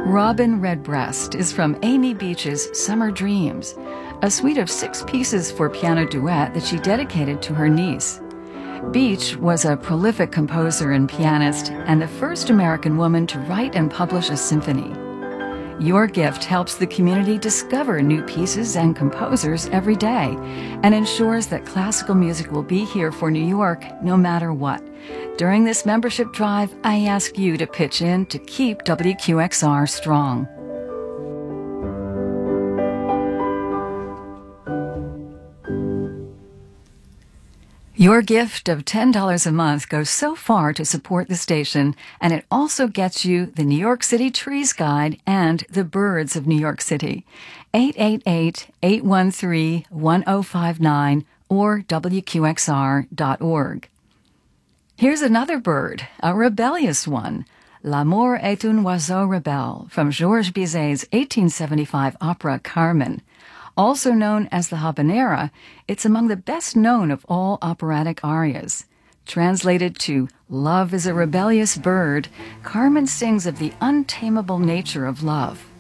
Robin Redbreast is from Amy Beach's Summer Dreams, a suite of 6 pieces for piano duet that she dedicated to her niece. Beach was a prolific composer and pianist and the first American woman to write and publish a symphony. Your gift helps the community discover new pieces and composers every day and ensures that classical music will be here for New York no matter what. During this membership drive, I ask you to pitch in to keep WQXR strong. Your gift of $10 a month goes so far to support the station, and it also gets you the New York City Trees Guide and the Birds of New York City. 888-813-1059 or WQXR.org. Here's another bird, a rebellious one. L'amour est un oiseau rebelle from Georges Bizet's 1875 opera Carmen. Also known as the Habanera, it's among the best known of all operatic arias. Translated to Love is a Rebellious Bird, Carmen sings of the untamable nature of love.